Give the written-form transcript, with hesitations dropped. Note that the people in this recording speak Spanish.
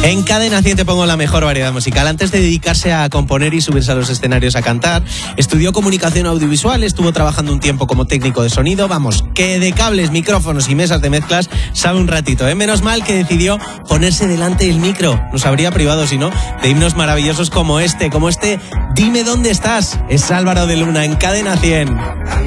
En Cadena 100 te pongo la mejor variedad musical. Antes de dedicarse a componer y subirse a los escenarios a cantar, estudió comunicación audiovisual, estuvo trabajando un tiempo como técnico de sonido. Vamos, que de cables, micrófonos y mesas de mezclas sabe un ratito, ¿eh? Menos mal que decidió ponerse delante del micro. Nos habría privado, si no, de himnos maravillosos como este. Dime dónde estás. Es Álvaro de Luna en Cadena 100.